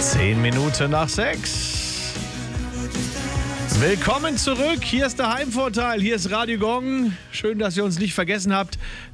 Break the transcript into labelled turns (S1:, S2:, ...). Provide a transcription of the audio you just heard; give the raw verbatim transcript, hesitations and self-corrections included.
S1: Zehn Minuten nach sechs. Willkommen zurück. Hier ist der Heimvorteil. Hier ist Radio Gong. Schön, dass ihr uns nicht vergessen habt.